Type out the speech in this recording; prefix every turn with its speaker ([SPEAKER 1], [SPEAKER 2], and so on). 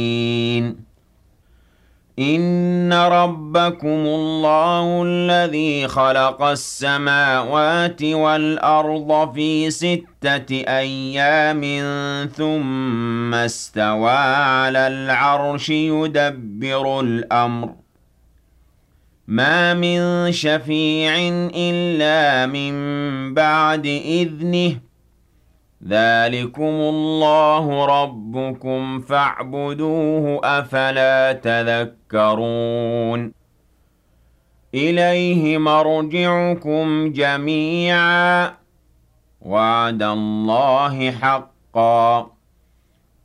[SPEAKER 1] إِنَّ رَبَّكُمُ اللَّهُ الَّذِي خَلَقَ السَّمَاوَاتِ وَالْأَرْضَ فِي 6 أَيَّامٍ ثُمَّ اسْتَوَىٰ عَلَى الْعَرْشِ يُدَبِّرُ الْأَمْرَ ۖ مَا مِن شَفِيعٍ إِلَّا مِن بَعْدِ إِذْنِهِ ۚ ذَٰلِكُمُ اللَّهُ رَبُّكُمْ فَاعْبُدُوهُ ۚ أَفَلَا تَذَكَّرُونَ إِلَيْهِ مَرْجِعُكُمْ جَمِيعًا ۖ وَعْدَ اللَّهِ حَقًّا